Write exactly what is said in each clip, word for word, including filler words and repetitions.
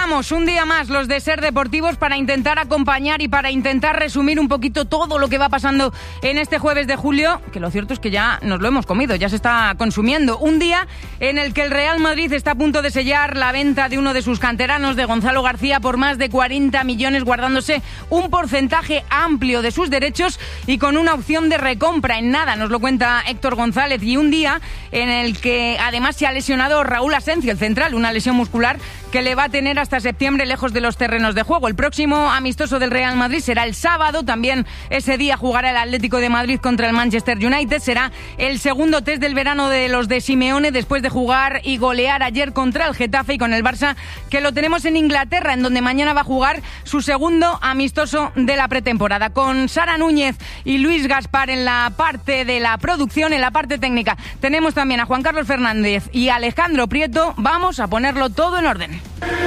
estamos un día más los de Ser Deportivos para intentar acompañar y para intentar resumir un poquito todo lo que va pasando en este jueves de julio, que lo cierto es que ya nos lo hemos comido, ya se está consumiendo. Un día en el que el Real Madrid está a punto de sellar la venta de uno de sus canteranos, de Gonzalo García, por más de cuarenta millones, guardándose un porcentaje amplio de sus derechos y con una opción de recompra en nada, nos lo cuenta Héctor González. Y un día en el que además se ha lesionado Raúl Asencio, el central, una lesión muscular que le va a tener hasta septiembre lejos de los terrenos de juego. El próximo amistoso del Real Madrid será el sábado, también ese día jugará el Atlético de Madrid contra el Manchester United, será el segundo test del verano de los de Simeone después de jugar y golear ayer contra el Getafe, y con el Barça, que lo tenemos en Inglaterra, en donde mañana va a jugar su segundo amistoso de la pretemporada. Con Sara Núñez y Luis Gaspar en la parte de la producción, en la parte técnica tenemos también a Juan Carlos Fernández y Alejandro Prieto. Vamos a ponerlo todo en orden.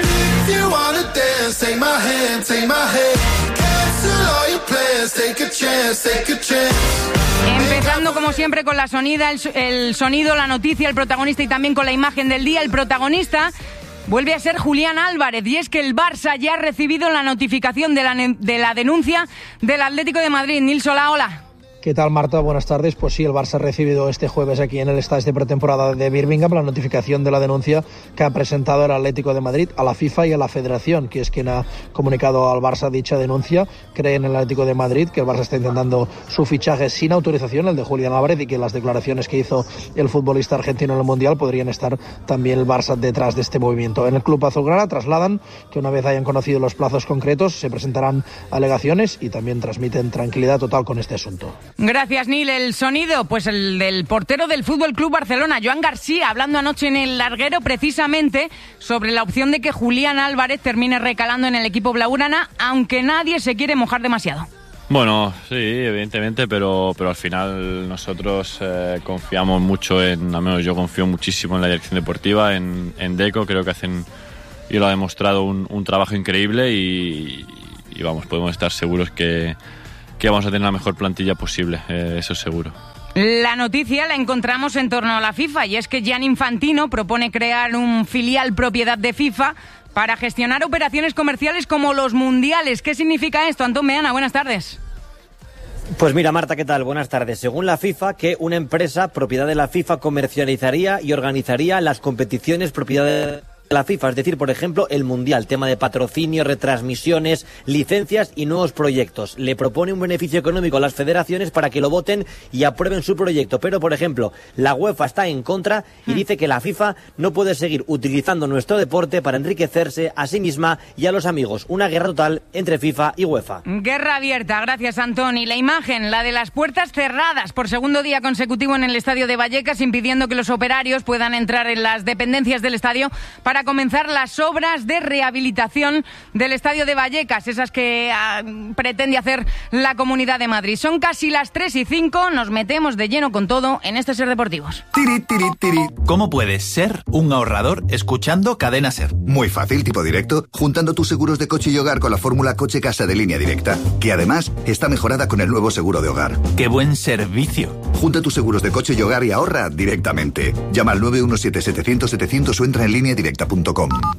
Empezando como siempre con la sonida, el, el sonido, la noticia, el protagonista y también con la imagen del día. El protagonista vuelve a ser Julián Álvarez, y es que el Barça ya ha recibido la notificación de la, de la denuncia del Atlético de Madrid. Nils Solá, hola. ¿Qué tal, Marta? Buenas tardes. Pues sí, el Barça ha recibido este jueves aquí en el estadio de pretemporada de Birmingham la notificación de la denuncia que ha presentado el Atlético de Madrid a la FIFA y a la Federación, que es quien ha comunicado al Barça dicha denuncia. Creen en el Atlético de Madrid que el Barça está intentando su fichaje sin autorización, el de Julián Álvarez, y que las declaraciones que hizo el futbolista argentino en el Mundial podrían estar también el Barça detrás de este movimiento. En el club azulgrana trasladan que una vez hayan conocido los plazos concretos se presentarán alegaciones y también transmiten tranquilidad total con este asunto. Gracias, Nil. El sonido, pues el del portero del Fútbol Club Barcelona, Joan García, hablando anoche en el larguero precisamente sobre la opción de que Julián Álvarez termine recalando en el equipo blaugrana, aunque nadie se quiere mojar demasiado. Bueno, sí, evidentemente, pero, pero al final nosotros eh, confiamos mucho en, al menos yo confío muchísimo en la dirección deportiva, en, en Deco. Creo que hacen, y lo ha demostrado, un, un trabajo increíble y, y vamos, podemos estar seguros que que vamos a tener la mejor plantilla posible, eh, eso es seguro. La noticia la encontramos en torno a la FIFA, y es que Gianni Infantino propone crear un filial propiedad de FIFA para gestionar operaciones comerciales como los mundiales. ¿Qué significa esto? Antón Meana, buenas tardes. Pues mira, Marta, ¿qué tal? Buenas tardes. Según la FIFA, que una empresa propiedad de la FIFA comercializaría y organizaría las competiciones propiedad de la FIFA, es decir, por ejemplo, el Mundial, tema de patrocinio, retransmisiones, licencias y nuevos proyectos. Le propone un beneficio económico a las federaciones para que lo voten y aprueben su proyecto. Pero, por ejemplo, la UEFA está en contra y dice que la FIFA no puede seguir utilizando nuestro deporte para enriquecerse a sí misma y a los amigos. Una guerra total entre FIFA y UEFA. Guerra abierta, gracias, Antón. Y la imagen, la de las puertas cerradas por segundo día consecutivo en el estadio de Vallecas, impidiendo que los operarios puedan entrar en las dependencias del estadio para comenzar las obras de rehabilitación del estadio de Vallecas, esas que uh, pretende hacer la Comunidad de Madrid. Son casi las tres y cinco, nos metemos de lleno con todo en este Ser Deportivos. Tiri, tiri, tiri. ¿Cómo puedes ser un ahorrador escuchando Cadena Ser? Muy fácil, tipo directo, juntando tus seguros de coche y hogar con la fórmula Coche Casa de Línea Directa, que además está mejorada con el nuevo seguro de hogar. ¡Qué buen servicio! Junta tus seguros de coche y hogar y ahorra directamente. Llama al nueve uno siete setecientos setecientos o entra en línea directa punto com. Para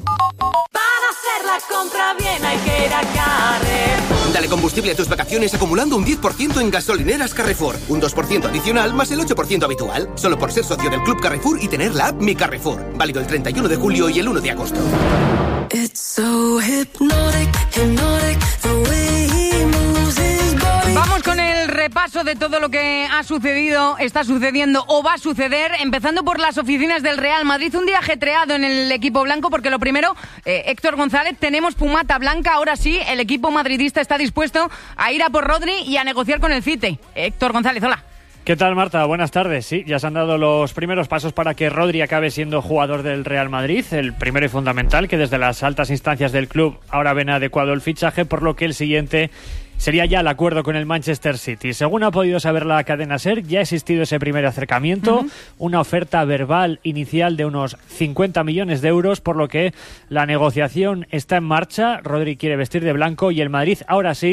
hacer la compra bien hay que ir a Carrefour. Dale combustible a tus vacaciones acumulando un diez por ciento en gasolineras Carrefour. Un dos por ciento adicional más el ocho por ciento habitual. Solo por ser socio del Club Carrefour y tener la app Mi Carrefour. Válido el treinta y uno de julio y el uno de agosto. It's so hypnotic, hypnotic, the way he moves his body. Vamos con el repaso de todo lo que ha sucedido, está sucediendo o va a suceder, empezando por las oficinas del Real Madrid. Un día ajetreado en el equipo blanco, porque lo primero, eh, Héctor González, tenemos Pumata Blanca. Ahora sí, el equipo madridista está dispuesto a ir a por Rodri y a negociar con el City. Héctor González, hola. ¿Qué tal, Marta? Buenas tardes. Sí, ya se han dado los primeros pasos para que Rodri acabe siendo jugador del Real Madrid. El primero y fundamental, que desde las altas instancias del club ahora ven adecuado el fichaje, por lo que el siguiente sería ya el acuerdo con el Manchester City. Según ha podido saber la cadena SER, ya ha existido ese primer acercamiento, uh-huh. una oferta verbal inicial de unos cincuenta millones de euros, por lo que la negociación está en marcha. Rodri quiere vestir de blanco y el Madrid ahora sí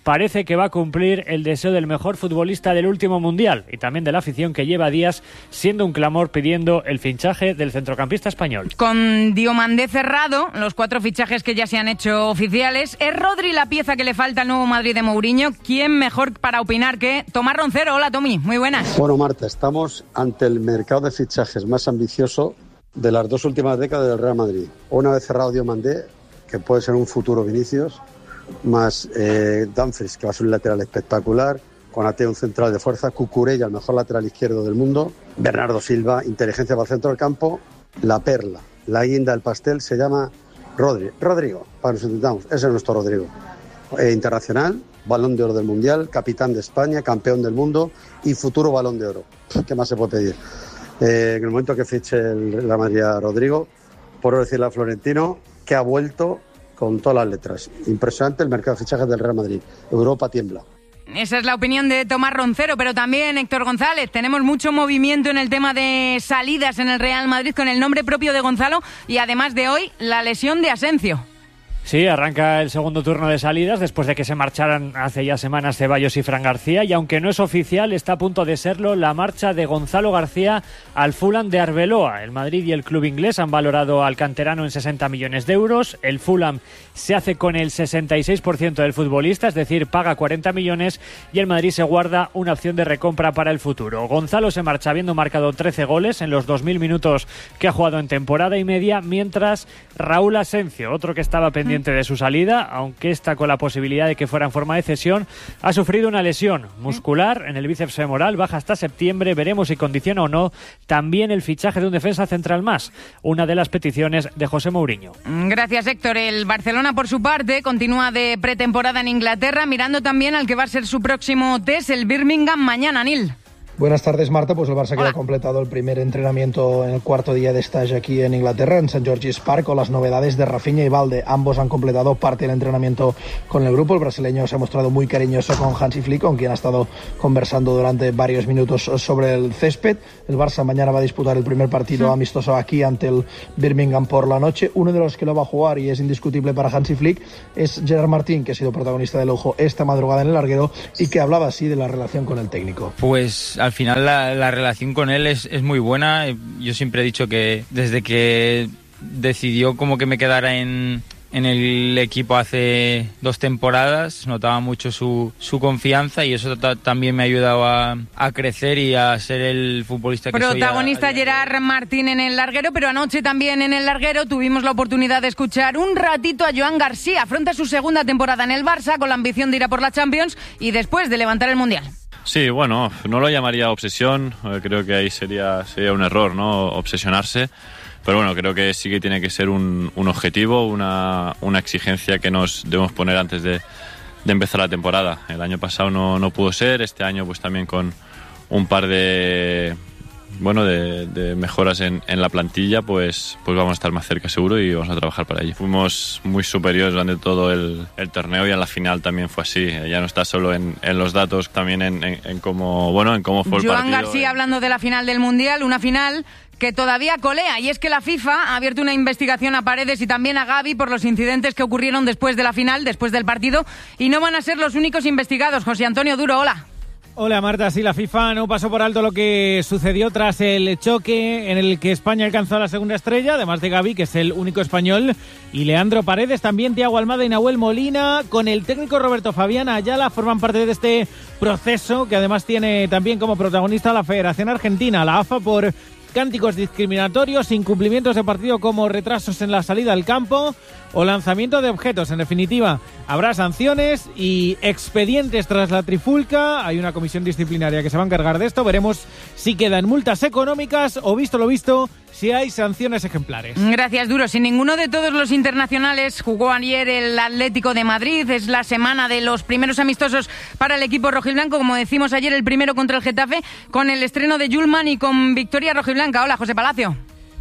parece que va a cumplir el deseo del mejor futbolista del último Mundial y también de la afición que lleva días siendo un clamor pidiendo el fichaje del centrocampista español. Con Diomandé cerrado, los cuatro fichajes que ya se han hecho oficiales, ¿es Rodri la pieza que le falta al nuevo Madrid de Mourinho? ¿Quién mejor para opinar que Tomás Roncero? Hola, Tommy, muy buenas. Bueno, Marta, estamos ante el mercado de fichajes más ambicioso de las dos últimas décadas del Real Madrid. Una vez cerrado Diomandé, que puede ser un futuro Vinicius, más eh, Dumfries, que va a ser un lateral espectacular, Konaté, un central de fuerza, Cucurella, el mejor lateral izquierdo del mundo, Bernardo Silva, inteligencia para el centro del campo, la perla, la guinda del pastel se llama Rodri. Rodrigo, para nos intentamos, ese es nuestro Rodrigo. Eh, internacional, Balón de Oro del Mundial, capitán de España, campeón del mundo y futuro Balón de Oro. ¿Qué más se puede pedir? Eh, en el momento que fiche el, la Madrid a Rodrigo, por decirle a Florentino, que ha vuelto con todas las letras. Impresionante el mercado de fichajes del Real Madrid. Europa tiembla. Esa es la opinión de Tomás Roncero, pero también Héctor González. Tenemos mucho movimiento en el tema de salidas en el Real Madrid con el nombre propio de Gonzalo y además de hoy la lesión de Asensio. Sí, arranca el segundo turno de salidas después de que se marcharan hace ya semanas Ceballos y Fran García, y aunque no es oficial, está a punto de serlo la marcha de Gonzalo García al Fulham de Arbeloa. El Madrid y el club inglés han valorado al canterano en sesenta millones de euros. El Fulham se hace con el sesenta y seis por ciento del futbolista, es decir, paga cuarenta millones, y el Madrid se guarda una opción de recompra para el futuro. Gonzalo se marcha habiendo marcado trece goles en los dos mil minutos que ha jugado en temporada y media, mientras Raúl Asensio, otro que estaba pendiente de su salida, aunque está con la posibilidad de que fuera en forma de cesión, ha sufrido una lesión muscular en el bíceps femoral, baja hasta septiembre, veremos si condiciona o no también el fichaje de un defensa central más, una de las peticiones de José Mourinho. Gracias, Héctor. El Barcelona, por su parte, continúa de pretemporada en Inglaterra, mirando también al que va a ser su próximo test, el Birmingham, mañana, Nil. Buenas tardes, Marta. Pues el Barça que ha completado el primer entrenamiento en el cuarto día de stage aquí en Inglaterra, en Saint George's Park, con las novedades de Rafinha y Balde. Ambos han completado parte del entrenamiento con el grupo. El brasileño se ha mostrado muy cariñoso con Hansi Flick, con quien ha estado conversando durante varios minutos sobre el césped. El Barça mañana va a disputar el primer partido sí. amistoso aquí ante el Birmingham por la noche. Uno de los que lo va a jugar y es indiscutible para Hansi Flick es Gerard Martín, que ha sido protagonista de lujo esta madrugada en el larguero y que hablaba así de la relación con el técnico. Pues al final la, la relación con él es, es muy buena. Yo siempre he dicho que desde que decidió como que me quedara en, en el equipo hace dos temporadas, notaba mucho su, su confianza, y eso ta- también me ha ayudado a, a crecer y a ser el futbolista que soy. Protagonista Gerard Martín en el larguero, pero anoche también en el larguero tuvimos la oportunidad de escuchar un ratito a Joan García. Afronta su segunda temporada en el Barça con la ambición de ir a por la Champions y después de levantar el Mundial. Sí, bueno, no lo llamaría obsesión, creo que ahí sería, sería un error, ¿no? Obsesionarse, pero bueno, creo que sí que tiene que ser un, un objetivo, una, una exigencia que nos debemos poner antes de, de empezar la temporada. El año pasado no, no pudo ser, este año pues también con un par de, bueno, de, de mejoras en, en la plantilla, pues, pues vamos a estar más cerca seguro y vamos a trabajar para ello. Fuimos muy superiores durante todo el, el torneo y en la final también fue así. Ya no está solo en, en los datos, también en, en, en cómo, bueno, en cómo fue el Joan partido. Joan García en... hablando de la final del Mundial, una final que todavía colea, y es que la FIFA ha abierto una investigación a Paredes y también a Gavi por los incidentes que ocurrieron después de la final, después del partido, y no van a ser los únicos investigados. José Antonio Duro, hola. Hola Marta, sí, la FIFA no pasó por alto lo que sucedió tras el choque en el que España alcanzó la segunda estrella, además de Gavi, que es el único español, y Leandro Paredes, también Thiago Almada y Nahuel Molina, con el técnico Roberto Fabián Ayala, forman parte de este proceso que además tiene también como protagonista la Federación Argentina, la A F A, por cánticos discriminatorios, incumplimientos de partido como retrasos en la salida al campo o lanzamiento de objetos. En definitiva, habrá sanciones y expedientes tras la trifulca. Hay una comisión disciplinaria que se va a encargar de esto. Veremos si quedan multas económicas o, visto lo visto, si hay sanciones ejemplares. Gracias, Duro. Sin ninguno de todos los internacionales jugó ayer el Atlético de Madrid. Es la semana de los primeros amistosos para el equipo rojiblanco. Como decimos ayer, el primero contra el Getafe, con el estreno de Yulman y con victoria rojiblanca. Hola, José Palacio.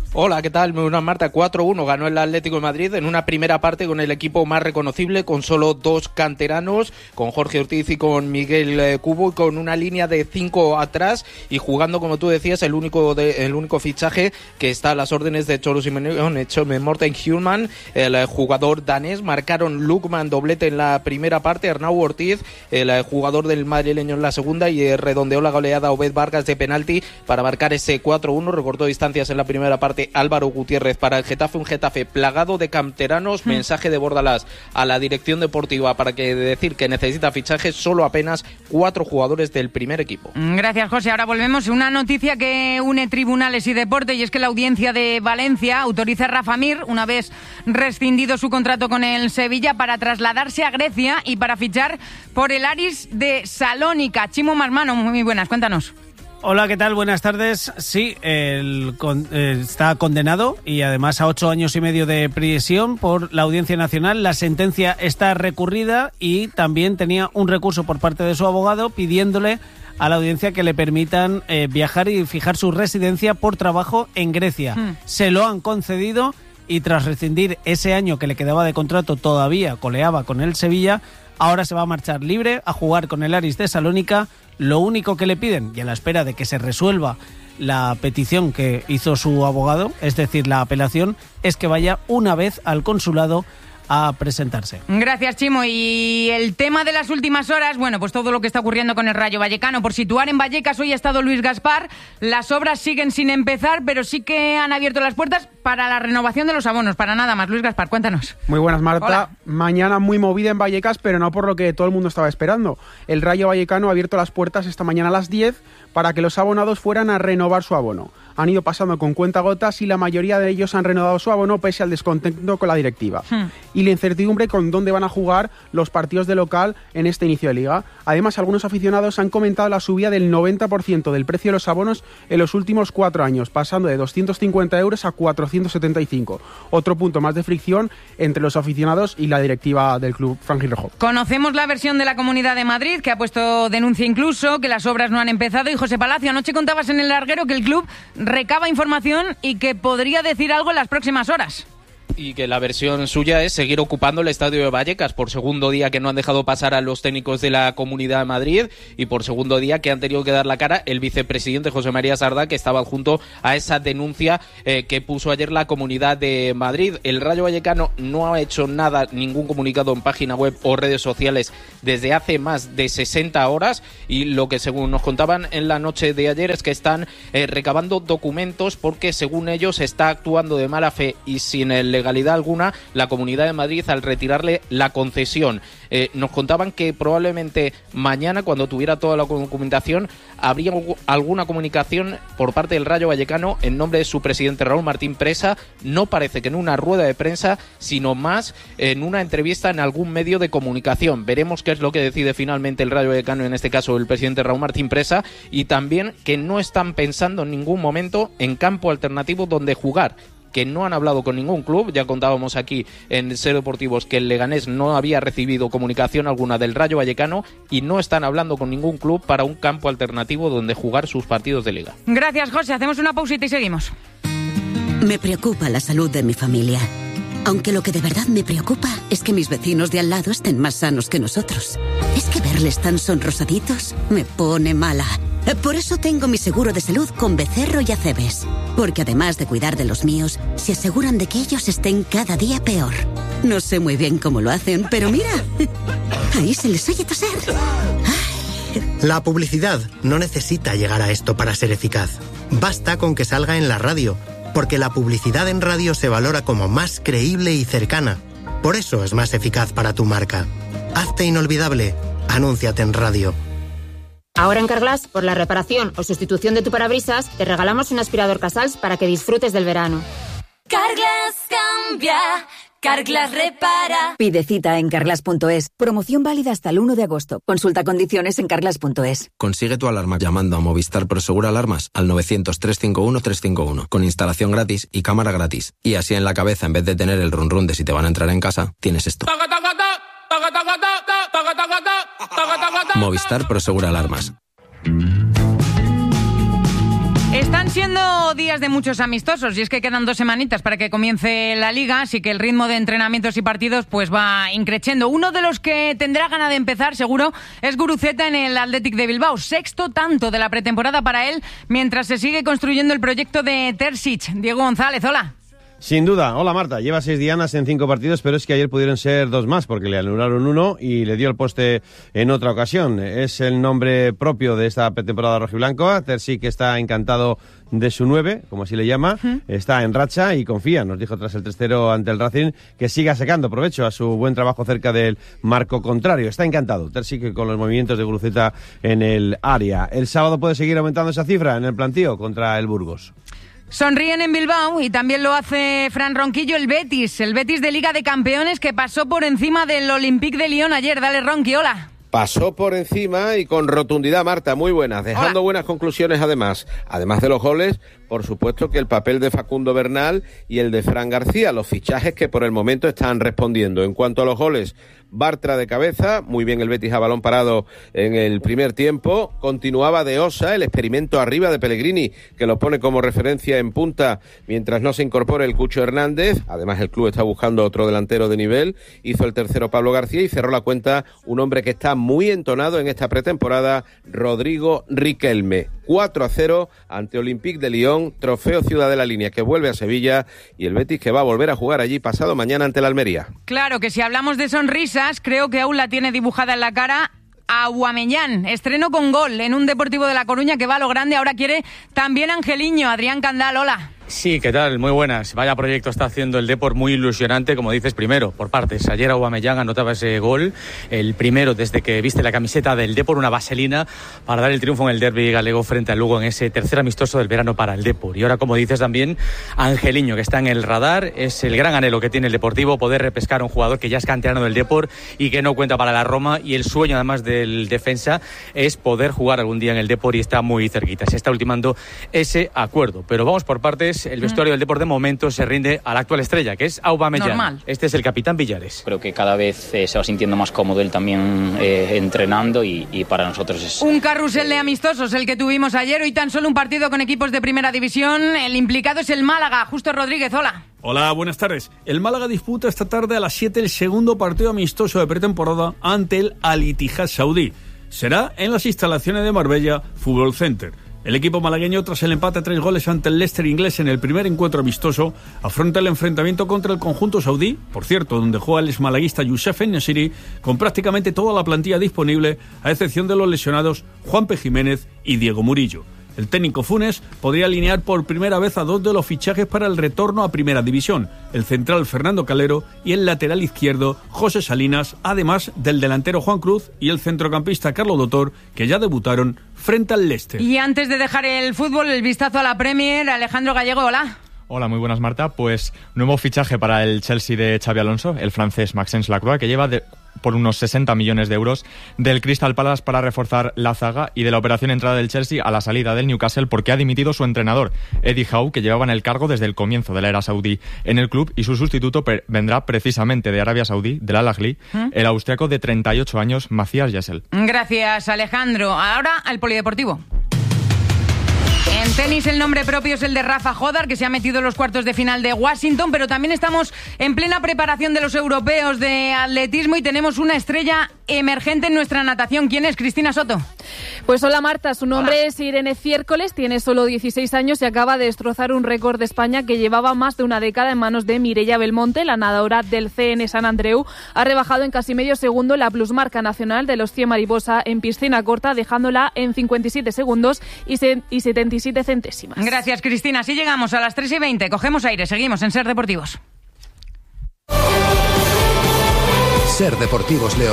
Hola, ¿qué tal? Muy buenas, Marta. cuatro uno ganó el Atlético de Madrid en una primera parte con el equipo más reconocible, con solo dos canteranos, con Jorge Ortiz y con Miguel eh, Cubo, y con una línea de cinco atrás y jugando, como tú decías, el único de, el único fichaje que está a las órdenes de Cholo Simeone, Morten Hjulmand, el eh, jugador danés. Marcaron Lukman doblete en la primera parte, Arnau Ortiz, el eh, jugador del madrileño en la segunda, y eh, redondeó la goleada Obed Vargas de penalti para marcar ese cuatro uno. Recortó distancias en la primera parte Álvaro Gutiérrez para el Getafe, un Getafe plagado de canteranos. Mm. Mensaje de Bordalás a la dirección deportiva para que decir que necesita fichajes, solo apenas cuatro jugadores del primer equipo. Gracias, José. Ahora volvemos. Una noticia que une tribunales y deporte, y es que la audiencia de Valencia autoriza a Rafa Mir, una vez rescindido su contrato con el Sevilla, para trasladarse a Grecia y para fichar por el Aris de Salónica. Chimo Marmano, muy buenas, cuéntanos. Hola, ¿qué tal? Buenas tardes. Sí, el, con, eh, está condenado y además a ocho años y medio de prisión por la Audiencia Nacional. La sentencia está recurrida y también tenía un recurso por parte de su abogado pidiéndole a la audiencia que le permitan eh, viajar y fijar su residencia por trabajo en Grecia. Hmm. Se lo han concedido y tras rescindir ese año que le quedaba de contrato, todavía coleaba con el Sevilla, ahora se va a marchar libre a jugar con el Aris de Salónica. Lo único que le piden, y a la espera de que se resuelva la petición que hizo su abogado, es decir, la apelación, es que vaya una vez al consulado a presentarse. Gracias, Chimo. Y el tema de las últimas horas, bueno, pues todo lo que está ocurriendo con el Rayo Vallecano. Por situar en Vallecas, hoy ha estado Luis Gaspar. Las obras siguen sin empezar, pero sí que han abierto las puertas para la renovación de los abonos, para nada más. Luis Gaspar, cuéntanos. Muy buenas, Marta. Hola. Mañana muy movida en Vallecas, pero no por lo que todo el mundo estaba esperando. El Rayo Vallecano ha abierto las puertas esta mañana a las diez para que los abonados fueran a renovar su abono. Han ido pasando con cuentagotas y la mayoría de ellos han renovado su abono pese al descontento con la directiva. Hmm. Y la incertidumbre con dónde van a jugar los partidos de local en este inicio de liga. Además, algunos aficionados han comentado la subida del noventa por ciento del precio de los abonos en los últimos cuatro años, pasando de doscientos cincuenta euros a cuatrocientos setenta y cinco. Otro punto más de fricción entre los aficionados y la directiva del club franjirrojo. Conocemos la versión de la Comunidad de Madrid, que ha puesto denuncia incluso, que las obras no han empezado. Y José Palacio, anoche contabas en El Larguero que el club recaba información y que podría decir algo en las próximas horas. Y que la versión suya es seguir ocupando el estadio de Vallecas por segundo día que no han dejado pasar a los técnicos de la Comunidad de Madrid y por segundo día que han tenido que dar la cara el vicepresidente José María Sardá, que estaba adjunto a esa denuncia eh, que puso ayer la Comunidad de Madrid. El Rayo Vallecano no ha hecho nada, ningún comunicado en página web o redes sociales desde hace más de sesenta horas, y lo que según nos contaban en la noche de ayer es que están eh, recabando documentos porque según ellos está actuando de mala fe y sin el legalidad alguna la Comunidad de Madrid al retirarle la concesión. Eh, nos contaban que probablemente mañana, cuando tuviera toda la documentación, habría alguna comunicación por parte del Rayo Vallecano en nombre de su presidente Raúl Martín Presa. No parece que en una rueda de prensa, sino más en una entrevista en algún medio de comunicación. Veremos qué es lo que decide finalmente el Rayo Vallecano, en este caso el presidente Raúl Martín Presa, y también que no están pensando en ningún momento en campo alternativo donde jugar, que no han hablado con ningún club. Ya contábamos aquí en Ser Deportivos que el Leganés no había recibido comunicación alguna del Rayo Vallecano y no están hablando con ningún club para un campo alternativo donde jugar sus partidos de liga. Gracias, José. Hacemos una pausita y seguimos. Me preocupa la salud de mi familia. Aunque lo que de verdad me preocupa es que mis vecinos de al lado estén más sanos que nosotros. Es que verles tan sonrosaditos me pone mala. Por eso tengo mi seguro de salud con Becerro y Acebes. Porque además de cuidar de los míos, se aseguran de que ellos estén cada día peor. No sé muy bien cómo lo hacen, pero mira, ahí se les oye toser. La publicidad no necesita llegar a esto para ser eficaz. Basta con que salga en la radio, porque la publicidad en radio se valora como más creíble y cercana. Por eso es más eficaz para tu marca. Hazte inolvidable. Anúnciate en radio. Ahora en Carglass, por la reparación o sustitución de tu parabrisas, te regalamos un aspirador Casals para que disfrutes del verano. Carglass cambia, Carglass repara. Pide cita en carglass punto es. Promoción válida hasta el uno de agosto. Consulta condiciones en carglass punto es. Consigue tu alarma llamando a Movistar Prosegur Alarmas al novecientos, trescientos cincuenta y uno, trescientos cincuenta y uno, con instalación gratis y cámara gratis. Y así en la cabeza, en vez de tener el run run de si te van a entrar en casa, tienes esto. Movistar Prosegur Alarmas. Están siendo días de muchos amistosos y es que quedan dos semanitas para que comience la Liga, así que el ritmo de entrenamientos y partidos pues va increciendo. Uno de los que tendrá ganas de empezar seguro es Guruceta en el Athletic de Bilbao, sexto tanto de la pretemporada para él mientras se sigue construyendo el proyecto de Terzic. Diego González, hola. Sin duda. Hola Marta, lleva seis dianas en cinco partidos, pero es que ayer pudieron ser dos más porque le anularon uno y le dio el poste en otra ocasión. Es el nombre propio de esta temporada rojiblanca. Terzic está encantado de su nueve, como así le llama, uh-huh. Está en racha y confía, nos dijo tras el tres cero ante el Racing, que siga sacando provecho a su buen trabajo cerca del marco contrario. Está encantado Terzic con los movimientos de Guruceta en el área. El sábado puede seguir aumentando esa cifra en el plantío contra el Burgos. Sonríen en Bilbao y también lo hace Fran Ronquillo, el Betis, el Betis de Liga de Campeones que pasó por encima del Olympique de Lyon ayer. Dale, Ronqui, hola. Pasó por encima y con rotundidad, Marta, muy buenas, dejando Hola. buenas conclusiones además. Además de los goles, por supuesto que el papel de Facundo Bernal y el de Fran García, los fichajes que por el momento están respondiendo. En cuanto a los goles, Bartra de cabeza, muy bien el Betis a balón parado en el primer tiempo. Continuaba de Osa, el experimento arriba de Pellegrini, que lo pone como referencia en punta mientras no se incorpore el Cucho Hernández. Además el club está buscando otro delantero de nivel. Hizo el tercero Pablo García y cerró la cuenta un hombre que está muy entonado en esta pretemporada, Rodrigo Riquelme. cuatro a cero ante Olympique de Lyon, trofeo Ciudad de la Línea que vuelve a Sevilla y el Betis que va a volver a jugar allí pasado mañana ante la Almería. Claro que si hablamos de sonrisas, creo que aún la tiene dibujada en la cara Aubameyang. Estreno con gol en un Deportivo de La Coruña que va a lo grande, ahora quiere también Angeliño. Adrián Candal, hola. Sí, ¿qué tal? Muy buenas. Vaya proyecto está haciendo el Depor, muy ilusionante, como dices, primero, por partes. Ayer Aubameyang anotaba ese gol, el primero desde que viste la camiseta del Depor, una vaselina para dar el triunfo en el derbi galego frente al Lugo en ese tercer amistoso del verano para el Depor. Y ahora, como dices también, Angeliño, que está en el radar, es el gran anhelo que tiene el Deportivo, poder repescar a un jugador que ya es canterano del Depor y que no cuenta para la Roma, y el sueño además del defensa es poder jugar algún día en el Depor y está muy cerquita. Se está ultimando ese acuerdo, pero vamos por partes. El vestuario mm. del Depor de momento se rinde a la actual estrella, que es Aubameyang. Normal. Este es el capitán Villares. Creo que cada vez eh, se va sintiendo más cómodo él también eh, entrenando y, y para nosotros es... Un carrusel de amistosos el que tuvimos ayer. Hoy tan solo un partido con equipos de primera división. El implicado es el Málaga. Justo Rodríguez, hola. Hola, buenas tardes. El Málaga disputa esta tarde a las siete el segundo partido amistoso de pretemporada ante el Al-Ittihad saudí. Será en las instalaciones de Marbella Fútbol Center. El equipo malagueño, tras el empate a tres goles ante el Leicester inglés en el primer encuentro amistoso, afronta el enfrentamiento contra el conjunto saudí, por cierto, donde juega el exmalaguista Youssef En-Nesyri, con prácticamente toda la plantilla disponible, a excepción de los lesionados Juanpe Jiménez y Diego Murillo. El técnico Funes podría alinear por primera vez a dos de los fichajes para el retorno a Primera División, el central Fernando Calero y el lateral izquierdo José Salinas, además del delantero Juan Cruz y el centrocampista Carlos Dotor, que ya debutaron frente al Leicester. Y antes de dejar el fútbol, el vistazo a la Premier, Alejandro Gallego, hola. Hola, muy buenas, Marta. Pues nuevo fichaje para el Chelsea de Xabi Alonso, el francés Maxence Lacroix, que lleva de, por unos sesenta millones de euros del Crystal Palace para reforzar la zaga, y de la operación entrada del Chelsea a la salida del Newcastle porque ha dimitido su entrenador, Eddie Howe, que llevaba en el cargo desde el comienzo de la era saudí en el club, y su sustituto per- vendrá precisamente de Arabia Saudí, del Al-Ahly, ¿Mm? el austriaco de treinta y ocho años, Matthias Jessel. Gracias, Alejandro. Ahora al polideportivo. En tenis el nombre propio es el de Rafa Jodar, que se ha metido en los cuartos de final de Washington, pero también estamos en plena preparación de los europeos de atletismo y tenemos una estrella emergente en nuestra natación. ¿Quién es? Cristina Soto. Pues hola Marta, su nombre hola. es Irene Ciércoles, tiene solo dieciséis años y acaba de destrozar un récord de España que llevaba más de una década en manos de Mireia Belmonte. La nadadora del C N San Andreu ha rebajado en casi medio segundo la plusmarca nacional de los cien mariposa en piscina corta, dejándola en cincuenta y siete segundos y setenta y siete centésimas. Gracias, Cristina. Así llegamos a las tres y veinte. Cogemos aire. Seguimos en Ser Deportivos. Ser Deportivos León.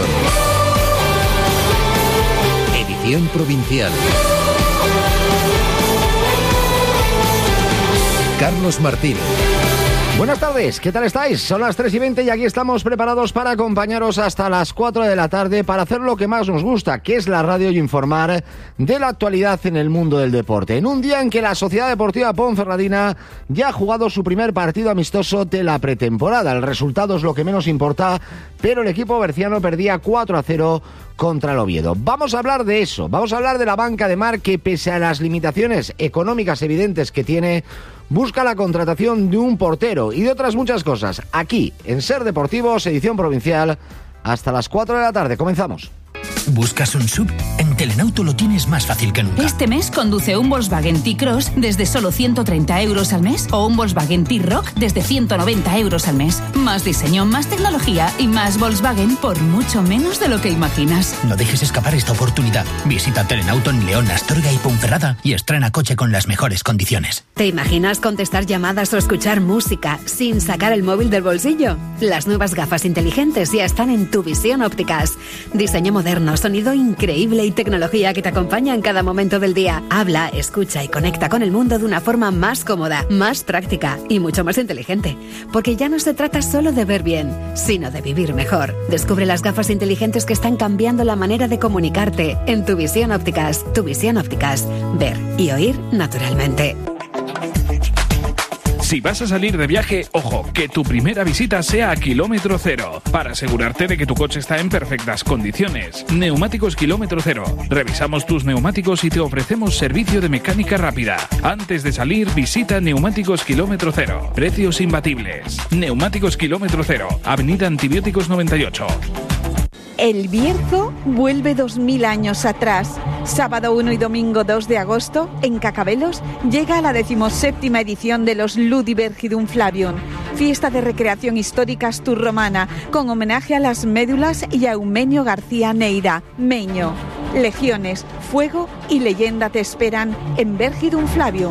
Edición provincial. Carlos Martínez, Buenas tardes, ¿qué tal estáis? Son las tres y veinte y aquí estamos preparados para acompañaros hasta las cuatro de la tarde para hacer lo que más nos gusta, que es la radio y informar de la actualidad en el mundo del deporte. En un día en que la Sociedad Deportiva Ponferradina ya ha jugado su primer partido amistoso de la pretemporada. El resultado es lo que menos importa, pero el equipo berciano perdía cuatro a cero contra el Oviedo. Vamos a hablar de eso, vamos a hablar de la banca de Mar que, pese a las limitaciones económicas evidentes que tiene, busca la contratación de un portero y de otras muchas cosas. Aquí, en Ser Deportivos, edición provincial, hasta las cuatro de la tarde. Comenzamos. ¿Buscas un sub? En Telenauto lo tienes más fácil que nunca. Este mes conduce un Volkswagen T-Cross desde solo ciento treinta euros al mes o un Volkswagen T-Rock desde ciento noventa euros al mes. Más diseño, más tecnología y más Volkswagen por mucho menos de lo que imaginas. No dejes escapar esta oportunidad. Visita Telenauto en León, Astorga y Ponferrada y estrena coche con las mejores condiciones. ¿Te imaginas contestar llamadas o escuchar música sin sacar el móvil del bolsillo? Las nuevas gafas inteligentes ya están en Tu Visión Ópticas. Diseño moderno, sonido increíble y tecnología que te acompaña en cada momento del día. Habla, escucha y conecta con el mundo de una forma más cómoda, más práctica y mucho más inteligente. Porque ya no se trata solo de ver bien, sino de vivir mejor. Descubre las gafas inteligentes que están cambiando la manera de comunicarte en Tu Visión Ópticas. Tu Visión Ópticas. Ver y oír naturalmente. Si vas a salir de viaje, ojo, que tu primera visita sea a kilómetro cero, para asegurarte de que tu coche está en perfectas condiciones. Neumáticos Kilómetro Cero. Revisamos tus neumáticos y te ofrecemos servicio de mecánica rápida. Antes de salir, visita Neumáticos Kilómetro Cero. Precios imbatibles. Neumáticos Kilómetro Cero. Avenida Antibióticos noventa y ocho. El Bierzo vuelve dos mil años atrás. Sábado uno y domingo dos de agosto, en Cacabelos, llega la decimoséptima edición de los Ludi Vergidum Flavium, fiesta de recreación histórica asturromana, con homenaje a las médulas y a Eumenio García Neira, Meño. Legiones, fuego y leyenda te esperan en Vergidum Flavium.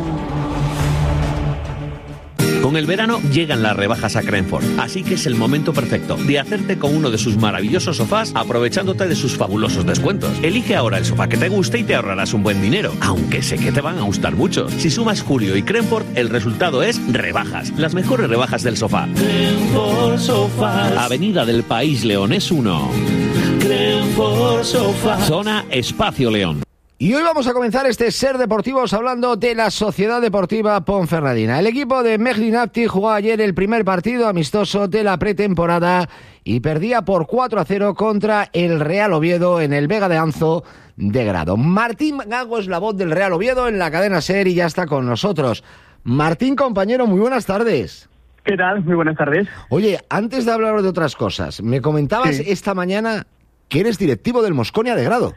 Con el verano llegan las rebajas a Crenford, así que es el momento perfecto de hacerte con uno de sus maravillosos sofás aprovechándote de sus fabulosos descuentos. Elige ahora el sofá que te guste y te ahorrarás un buen dinero, aunque sé que te van a gustar mucho. Si sumas Julio y Crenford, el resultado es rebajas, las mejores rebajas del sofá. Crenford Sofás. Avenida del País Leonés uno. Crenford Sofás. Zona Espacio León. Y hoy vamos a comenzar este Ser Deportivos hablando de la Sociedad Deportiva Ponferradina. El equipo de Mehdi Nafti jugó ayer el primer partido amistoso de la pretemporada y perdía por cuatro a cero contra el Real Oviedo en el Vega de Anzo de Grado. Martín Gago es la voz del Real Oviedo en la cadena SER y ya está con nosotros. Martín, compañero, muy buenas tardes. ¿Qué tal? Muy buenas tardes. Oye, antes de hablar de otras cosas, me comentabas sí. esta mañana que eres directivo del Mosconia de Grado.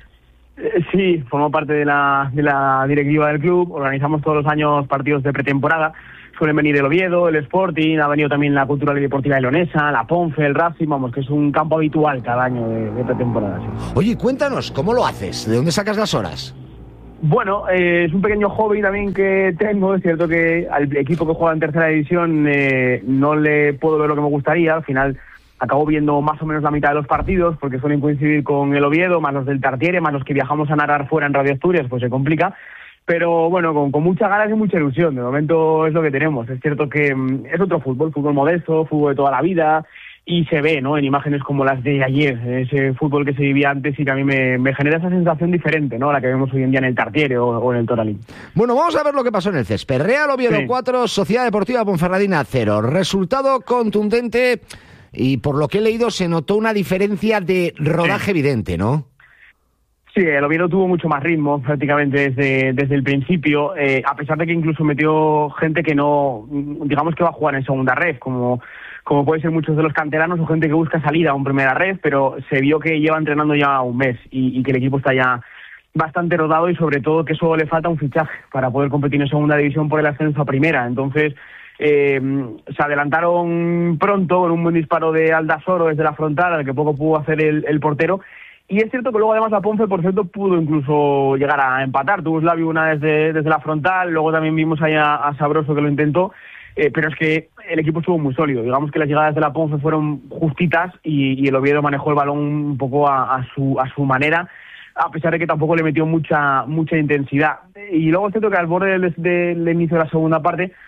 Sí, formo parte de la, de la directiva del club, organizamos todos los años partidos de pretemporada, suelen venir el Oviedo, el Sporting, ha venido también la Cultural y Deportiva de Leonesa, la Ponfe, el Racing, vamos, que es un campo habitual cada año de, de pretemporada. Sí. Oye, cuéntanos, ¿cómo lo haces? ¿De dónde sacas las horas? Bueno, eh, es un pequeño hobby también que tengo, es cierto que al equipo que juega en tercera división eh, no le puedo ver lo que me gustaría, al final acabo viendo más o menos la mitad de los partidos porque suelen coincidir con el Oviedo, más los del Tartiere, más los que viajamos a narrar fuera en Radio Asturias, pues se complica. Pero bueno, con, con muchas ganas y mucha ilusión. De momento es lo que tenemos. Es cierto que mm, es otro fútbol, fútbol modesto, fútbol de toda la vida, y se ve, ¿no?, en imágenes como las de ayer, ese fútbol que se vivía antes y que a mí me, me genera esa sensación diferente, ¿no?, a la que vemos hoy en día en el Tartiere o, o en el Toralín. Bueno, vamos a ver lo que pasó en el césped. Real Oviedo sí. cuatro, Sociedad Deportiva Ponferradina cero. Resultado contundente. Y por lo que he leído se notó una diferencia de rodaje sí. evidente, ¿no? Sí, el Oviedo tuvo mucho más ritmo prácticamente desde, desde el principio, eh, a pesar de que incluso metió gente que no, digamos que va a jugar en segunda red, como, como puede ser muchos de los canteranos o gente que busca salida a un primera red, pero se vio que lleva entrenando ya un mes y, y que el equipo está ya bastante rodado y sobre todo que solo le falta un fichaje para poder competir en segunda división por el ascenso a primera. Entonces Eh, se adelantaron pronto con un buen disparo de Aldasoro desde la frontal, al que poco pudo hacer el, el portero. Y es cierto que luego además la Ponce, por cierto, pudo incluso llegar a empatar. Tuvo Slavi una desde, desde la frontal, luego también vimos ahí a, a Sabroso que lo intentó, eh, pero es que el equipo estuvo muy sólido. Digamos que las llegadas de la Ponce fueron justitas y, y el Oviedo manejó el balón un poco a, a, su, a su manera, a pesar de que tampoco le metió mucha mucha intensidad. Y luego es cierto que al borde del, del inicio de la segunda parte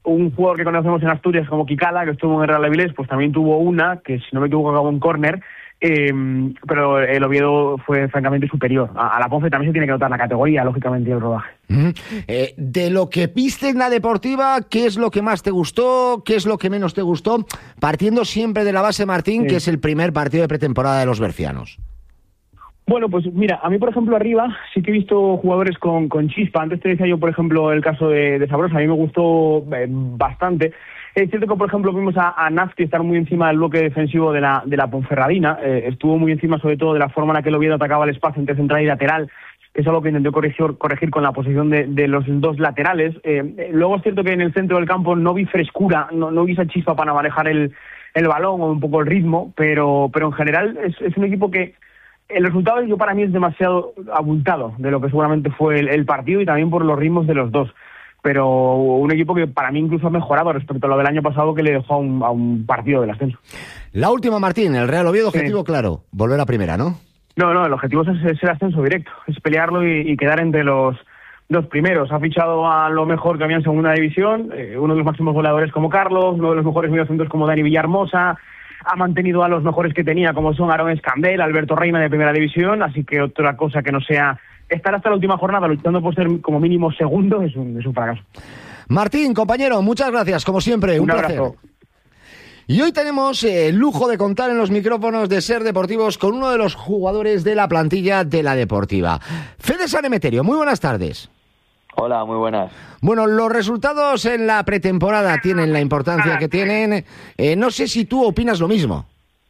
un jugador que conocemos en Asturias como Kikala, que estuvo en el Real Avilés, pues también tuvo una, que si no me equivoco acabó en córner, eh, pero el Oviedo fue francamente superior. A, a la Ponce también se tiene que notar la categoría, lógicamente, y el rodaje. Uh-huh. Eh, de lo que viste en la deportiva, ¿qué es lo que más te gustó? ¿Qué es lo que menos te gustó? Partiendo siempre de la base, Martín, sí, que es el primer partido de pretemporada de los bercianos. Bueno, pues mira, a mí, por ejemplo, arriba sí que he visto jugadores con, con chispa. Antes te decía yo, por ejemplo, el caso de, de Sabrosa, a mí me gustó eh, bastante. Es cierto que, por ejemplo, vimos a, a Nafti estar muy encima del bloque defensivo de la, de la Ponferradina. Eh, estuvo muy encima, sobre todo, de la forma en la que el Oviedo atacaba el espacio entre central y lateral, que es algo que intentó corregir, corregir con la posición de, de los dos laterales. Eh, luego es cierto que en el centro del campo no vi frescura, no, no vi esa chispa para manejar el, el balón o un poco el ritmo, pero, pero en general es, es un equipo que el resultado yo para mí es demasiado abultado de lo que seguramente fue el, el partido y también por los ritmos de los dos. Pero un equipo que para mí incluso ha mejorado respecto a lo del año pasado, que le dejó a un, a un partido del ascenso. La última, Martín, el Real Oviedo, objetivo sí. claro, volver a primera, ¿no? No, no, el objetivo es, es el ascenso directo, es pelearlo y, y quedar entre los dos primeros. Ha fichado a lo mejor que había en segunda división, eh, uno de los máximos goleadores como Carlos, uno de los mejores mediocentros como Dani Villahermosa. Ha mantenido a los mejores que tenía, como son Aaron Escandel, Alberto Reina de primera división, así que otra cosa que no sea estar hasta la última jornada luchando por ser como mínimo segundo es un, es un fracaso. Martín, compañero, muchas gracias, como siempre, un, un placer. Abrazo. Y hoy tenemos eh, el lujo de contar en los micrófonos de Ser Deportivos con uno de los jugadores de la plantilla de la Deportiva. Fede San Emeterio, muy buenas tardes. Hola, muy buenas. Bueno, los resultados en la pretemporada tienen la importancia que tienen. Eh, no sé si tú opinas lo mismo.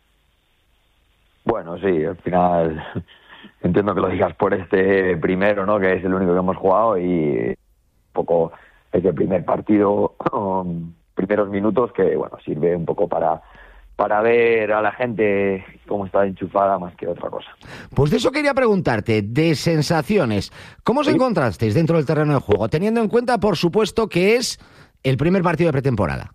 Bueno, sí, al final entiendo que lo digas por este primero, ¿no? Que es el único que hemos jugado y un poco ese primer partido, um, primeros minutos que, bueno, sirve un poco para... para ver a la gente cómo está enchufada más que otra cosa. Pues de eso quería preguntarte, de sensaciones. ¿Cómo os ¿Sí? encontrasteis dentro del terreno de juego? Teniendo en cuenta, por supuesto, que es el primer partido de pretemporada.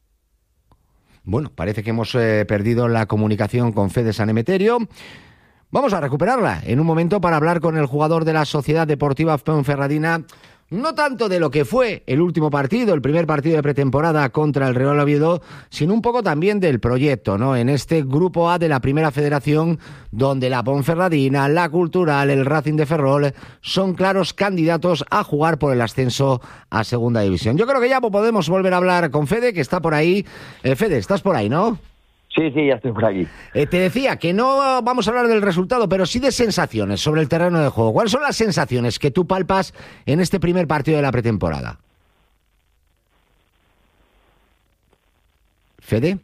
Bueno, parece que hemos eh, perdido la comunicación con Fede San Emeterio. Vamos a recuperarla en un momento para hablar con el jugador de la Sociedad Deportiva Ponferradina. No tanto de lo que fue el último partido, el primer partido de pretemporada contra el Real Oviedo, sino un poco también del proyecto, ¿no? En este grupo A de la Primera Federación, donde la Ponferradina, la Cultural, el Racing de Ferrol son claros candidatos a jugar por el ascenso a Segunda División. Yo creo que ya podemos volver a hablar con Fede, que está por ahí. Eh, Fede, estás por ahí, ¿no? Sí, sí, ya estoy por aquí. Eh, te decía que no vamos a hablar del resultado, pero sí de sensaciones sobre el terreno de juego. ¿Cuáles son las sensaciones que tú palpas en este primer partido de la pretemporada? ¿Fede?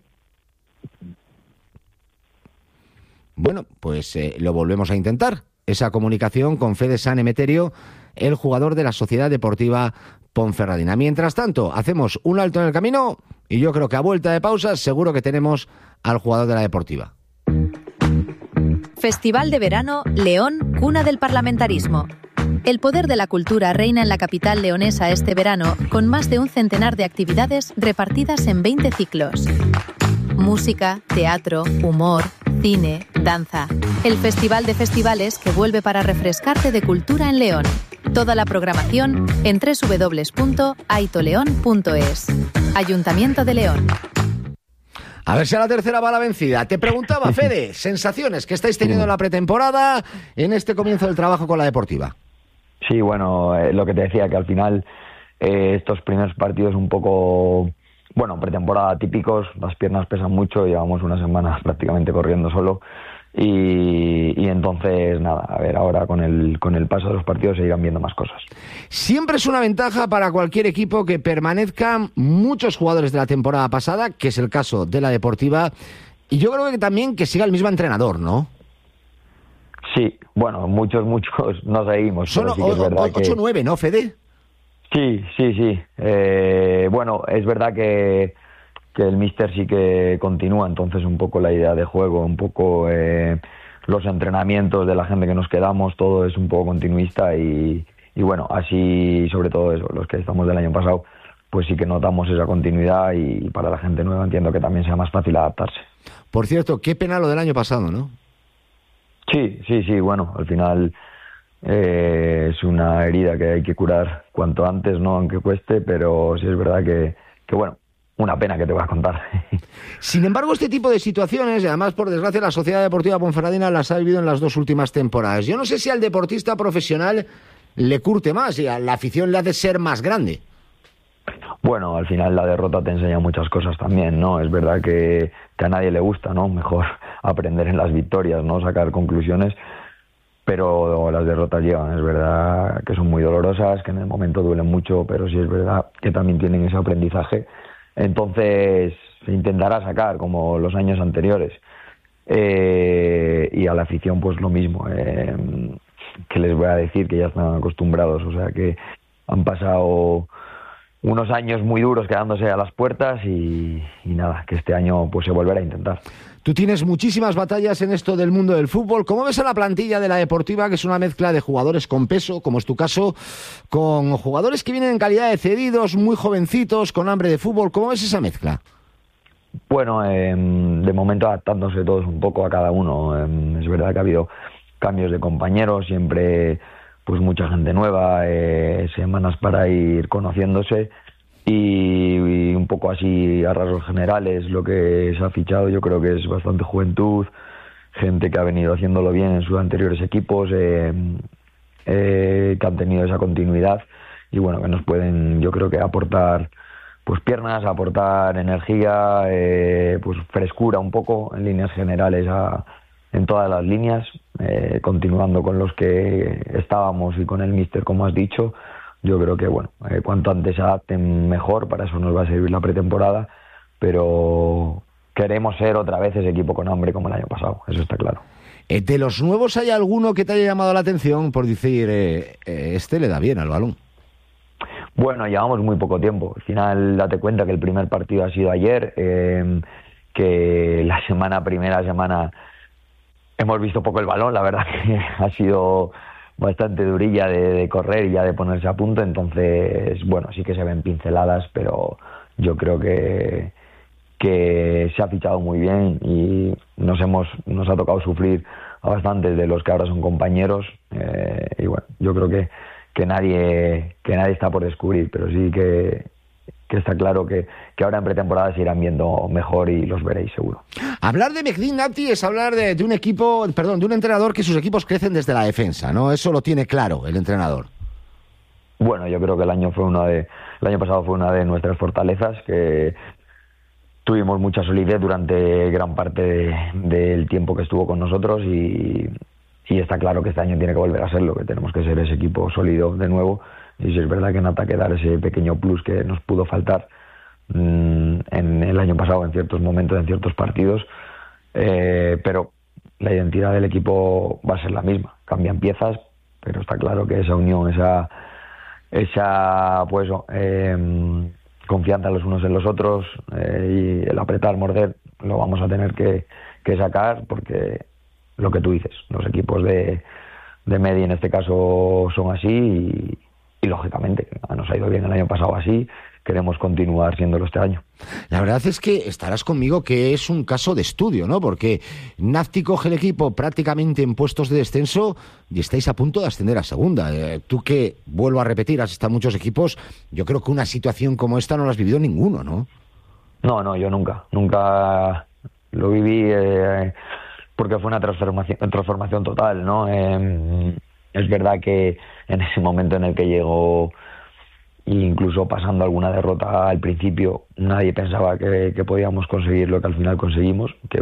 Bueno, pues eh, lo volvemos a intentar. Esa comunicación con Fede San Emeterio, el jugador de la Sociedad Deportiva Ponferradina. Mientras tanto, hacemos un alto en el camino y yo creo que a vuelta de pausas seguro que tenemos al jugador de la Deportiva. Festival de Verano León, cuna del parlamentarismo. El poder de la cultura reina en la capital leonesa este verano, con más de un centenar de actividades repartidas en veinte ciclos. Música, teatro, humor, cine, danza. El Festival de Festivales que vuelve para refrescarte de cultura en León. Toda la programación en doble u doble u doble u punto aitoleón punto es. Ayuntamiento de León. A ver si a la tercera va la vencida. Te preguntaba, Fede, sensaciones que estáis teniendo en la pretemporada en este comienzo del trabajo con la Deportiva. Sí, bueno, eh, lo que te decía, que al final eh, estos primeros partidos un poco, bueno, pretemporada típicos, las piernas pesan mucho, llevamos una semana prácticamente corriendo solo y, y entonces, nada, a ver, ahora con el, con el paso de los partidos se irán viendo más cosas. Siempre es una ventaja para cualquier equipo que permanezcan muchos jugadores de la temporada pasada, que es el caso de la Deportiva, y yo creo que también que siga el mismo entrenador, ¿no? Sí, bueno, muchos, muchos no seguimos. Son sí ocho o nueve, ¿no, Fede? Sí, sí, sí. Eh, bueno, es verdad que, que el míster sí que continúa, entonces un poco la idea de juego, un poco eh, los entrenamientos de la gente que nos quedamos, todo es un poco continuista y, y bueno, así sobre todo eso, los que estamos del año pasado, pues sí que notamos esa continuidad y para la gente nueva entiendo que también sea más fácil adaptarse. Por cierto, qué pena lo del año pasado, ¿no? Sí, sí, sí, bueno, al final eh, es una herida que hay que curar cuanto antes, ¿no? Aunque cueste, pero sí es verdad que, que bueno, una pena que te voy a contar. Sin embargo, este tipo de situaciones, y además, por desgracia, la Sociedad Deportiva Ponferradina las ha vivido en las dos últimas temporadas. Yo no sé si al deportista profesional le curte más y a la afición le hace ser más grande. Bueno, al final la derrota te enseña muchas cosas también, ¿no? Es verdad que, que a nadie le gusta, ¿no? Mejor aprender en las victorias, ¿no? Sacar conclusiones, pero las derrotas llegan, es verdad que son muy dolorosas, que en el momento duelen mucho, pero sí es verdad que también tienen ese aprendizaje. Entonces se intentará sacar como los años anteriores. Eh, y a la afición pues lo mismo. Eh, que les voy a decir que ya están acostumbrados, o sea que han pasado unos años muy duros quedándose a las puertas y, y nada, que este año pues se volverá a intentar. Tú tienes muchísimas batallas en esto del mundo del fútbol. ¿Cómo ves a la plantilla de la Deportiva, que es una mezcla de jugadores con peso, como es tu caso, con jugadores que vienen en calidad de cedidos, muy jovencitos, con hambre de fútbol? ¿Cómo ves esa mezcla? Bueno, eh, de momento adaptándose todos un poco a cada uno. Eh, es verdad que ha habido cambios de compañeros, siempre pues mucha gente nueva, eh, semanas para ir conociéndose. Y, y un poco así a rasgos generales lo que se ha fichado yo creo que es bastante juventud, gente que ha venido haciéndolo bien en sus anteriores equipos, eh, eh, que han tenido esa continuidad y bueno, que nos pueden yo creo que aportar pues piernas, aportar energía, eh, pues frescura un poco en líneas generales a, en todas las líneas, eh, continuando con los que estábamos y con el míster como has dicho. Yo creo que, bueno, eh, cuanto antes se adapten mejor, para eso nos va a servir la pretemporada, pero queremos ser otra vez ese equipo con hambre como el año pasado, eso está claro. Eh, ¿De los nuevos hay alguno que te haya llamado la atención por decir, eh, eh, este le da bien al balón? Bueno, llevamos muy poco tiempo. Al final, date cuenta que el primer partido ha sido ayer, eh, que la semana, primera semana, hemos visto poco el balón, la verdad que ha sido bastante durilla de, de correr y ya de ponerse a punto, entonces, bueno, sí que se ven pinceladas, pero yo creo que, que se ha fichado muy bien y nos hemos nos ha tocado sufrir a bastantes de los que ahora son compañeros, eh, y bueno, yo creo que, que nadie que nadie está por descubrir, pero sí que que está claro que, que ahora en pretemporada se irán viendo mejor y los veréis seguro. Hablar de Mehdi Nafti es hablar de, de un equipo, perdón, de un entrenador que sus equipos crecen desde la defensa, ¿no? Eso lo tiene claro el entrenador. Bueno, yo creo que el año fue una de, el año pasado fue una de nuestras fortalezas, que tuvimos mucha solidez durante gran parte de, del tiempo que estuvo con nosotros y, y está claro que este año tiene que volver a serlo, que tenemos que ser ese equipo sólido de nuevo. Y si es verdad que en ataque dar ese pequeño plus que nos pudo faltar mmm, en el año pasado en ciertos momentos, en ciertos partidos, eh, pero la identidad del equipo va a ser la misma. Cambian piezas, pero está claro que esa unión, esa esa pues eh, confianza los unos en los otros eh, y el apretar, morder, lo vamos a tener que, que sacar, porque lo que tú dices, los equipos de, de Mehdi en este caso son así y Y lógicamente, nos ha ido bien el año pasado así, queremos continuar siéndolo este año. La verdad es que estarás conmigo que es un caso de estudio, ¿no? Porque Nafti coge el equipo prácticamente en puestos de descenso y estáis a punto de ascender a segunda. Eh, tú que, vuelvo a repetir, has estado en muchos equipos, yo creo que una situación como esta no la has vivido ninguno, ¿no? No, no, yo nunca. Nunca lo viví eh, porque fue una transformación, transformación total, ¿no? Eh, Es verdad que en ese momento en el que llegó, incluso pasando alguna derrota al principio, nadie pensaba que, que podíamos conseguir lo que al final conseguimos, que